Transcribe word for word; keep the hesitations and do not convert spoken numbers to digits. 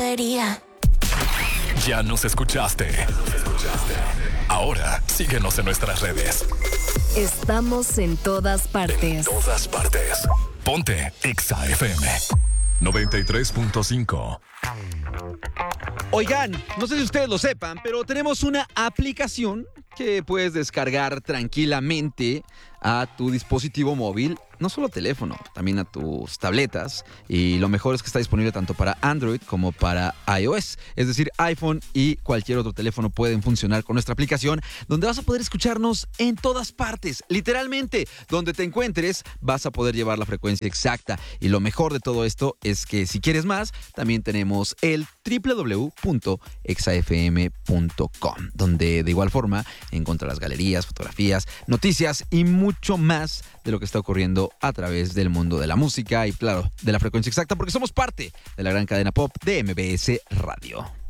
tontería. Ya nos escuchaste. Ahora síguenos en nuestras redes. Estamos en todas partes. En todas partes. Ponte Exa F M noventa y tres punto cinco. Oigan, no sé si ustedes lo sepan, pero tenemos una aplicación que puedes descargar tranquilamente a tu dispositivo móvil, no solo teléfono, también a tus tabletas. Y lo mejor es que está disponible tanto para Android como para iOS. Es decir, iPhone y cualquier otro teléfono pueden funcionar con nuestra aplicación, donde vas a poder escucharnos en todas partes. Literalmente, donde te encuentres, vas a poder llevar la frecuencia exacta. Y lo mejor de todo esto es que si quieres más, también tenemos el doble u doble u doble u punto exa f m punto com, donde de igual forma encontrarás galerías, fotografías, noticias y mucho más de lo que está ocurriendo a través del mundo de la música y, claro, de la frecuencia exacta, porque somos parte de la gran cadena pop de M B S Radio.